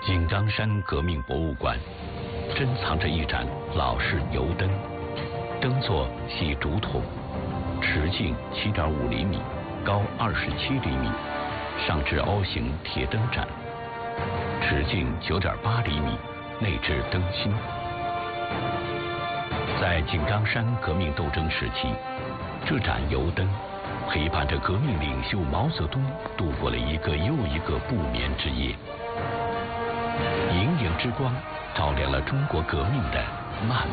井冈山革命博物馆珍藏着一盏老式油灯，灯座系竹筒，直径7.5厘米，高27厘米，上置凹形铁灯盏，直径9.8厘米，内置灯芯。在井冈山革命斗争时期，这盏油灯陪伴着革命领袖毛泽东度过了一个又一个不眠之夜。莹莹之光照亮了中国革命的漫